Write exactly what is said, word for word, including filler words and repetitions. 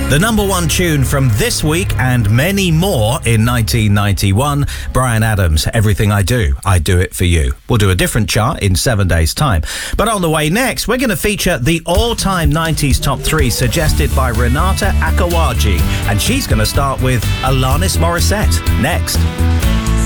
The number one tune from this week and many more in nineteen ninety-one, Bryan Adams, Everything I Do, I Do It For You. We'll do a different chart in seven days' time. But on the way next, we're going to feature the all-time nineties top three suggested by Renata Akawaji. And she's going to start with Alanis Morissette next.